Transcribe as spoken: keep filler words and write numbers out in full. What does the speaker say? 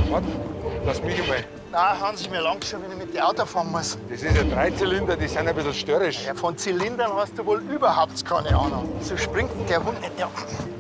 Warte, lass mich einmal. Nein, Hans, mir langt schon, wenn ich mit dem Auto fahren muss. Das ist ein Dreizylinder, die sind ein bisschen störrisch. Ja, von Zylindern hast du wohl überhaupt keine Ahnung. So springt denn der Hund nicht. Ja.